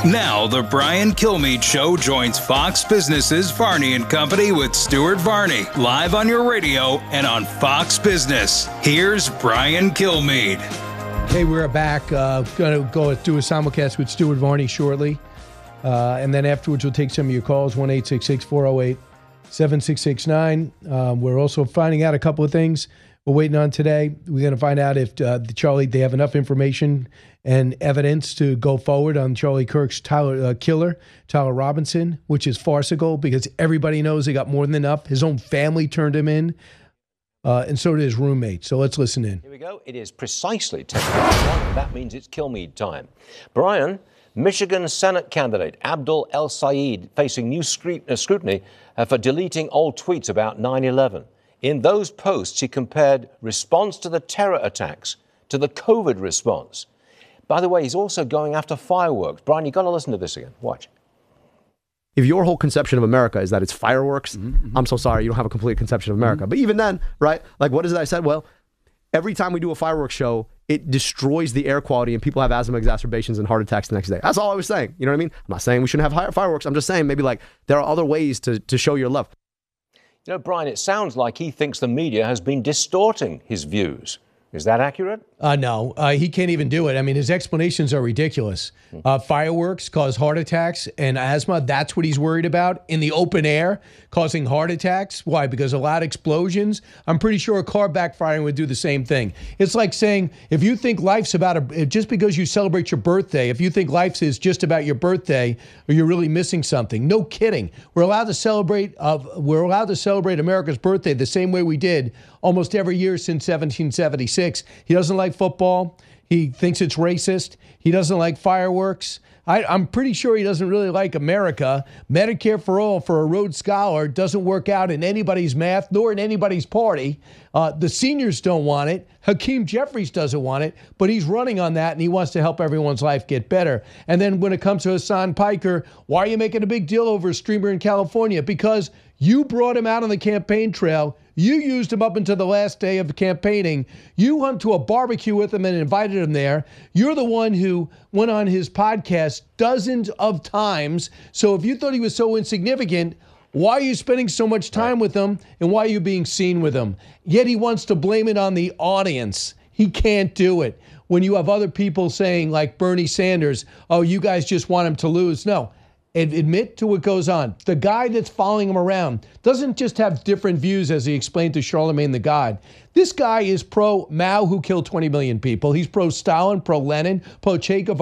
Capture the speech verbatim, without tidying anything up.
Now, the Brian Kilmeade Show joins Fox Business's Varney and Company with Stuart Varney, live on your radio and on Fox Business. Here's Brian Kilmeade. Hey, we're back. Uh, going to go do a simulcast with Stuart Varney shortly. Uh, and then afterwards, we'll take some of your calls, one eight six six, four oh eight, seven six six nine. Um, we're also finding out a couple of things we're waiting on today. We're going to find out if uh, the Charlie, they have enough information and evidence to go forward on Charlie Kirk's Tyler, uh, killer, Tyler Robinson, which is farcical because everybody knows he got more than enough. His own family turned him in, uh, and so did his roommate. So let's listen in. Here we go. It is precisely ten past one, and that means it's Kilmeade time. Brian, Michigan Senate candidate Abdul El-Sayed facing new scrutiny uh, for deleting old tweets about nine eleven. In those posts, he compared response to the terror attacks to the COVID response. By the way, he's also going after fireworks. Brian, you've got to listen to this again. Watch. If your whole conception of America is that it's fireworks, mm-hmm, mm-hmm. I'm so sorry, you don't have a complete conception of America. Mm-hmm. But even then, right, like what is it I said? Well, every time we do a fireworks show, it destroys the air quality and people have asthma exacerbations and heart attacks the next day. That's all I was saying. You know what I mean? I'm not saying we shouldn't have fireworks. I'm just saying maybe like there are other ways to, to show your love. You know, Brian, it sounds like he thinks the media has been distorting his views. Is that accurate? Uh, no, uh, he can't even do it. I mean, his explanations are ridiculous. Uh, fireworks cause heart attacks and asthma. That's what he's worried about in the open air, causing heart attacks. Why? Because of loud explosions. I'm pretty sure a car backfiring would do the same thing. It's like saying if you think life's about a, just because you celebrate your birthday, if you think life is just about your birthday, or you're really missing something. No kidding. We're allowed to celebrate. Uh, we're allowed to celebrate America's birthday the same way we did almost every year since seventeen seventy-six. He doesn't like football. He thinks it's racist. He doesn't like fireworks. I, I'm pretty sure he doesn't really like America. Medicare for all for a Rhodes Scholar doesn't work out in anybody's math nor in anybody's party. Uh, the seniors don't want it. Hakeem Jeffries doesn't want it, but he's running on that, and he wants to help everyone's life get better. And then when it comes to Hassan Piker, why are you making a big deal over a streamer in California? Because you brought him out on the campaign trail. You used him up until the last day of campaigning. You went to a barbecue with him and invited him there. You're the one who went on his podcast dozens of times. So if you thought he was so insignificant, why are you spending so much time with him, and why are you being seen with him? Yet he wants to blame it on the audience. He can't do it. When you have other people saying, like Bernie Sanders, oh, you guys just want him to lose. No. Admit to what goes on. The guy that's following him around doesn't just have different views, as he explained to Charlemagne the God. This guy is pro-Mao, who killed twenty million people. He's pro-Stalin, pro-Lenin, pro-Che Guevara.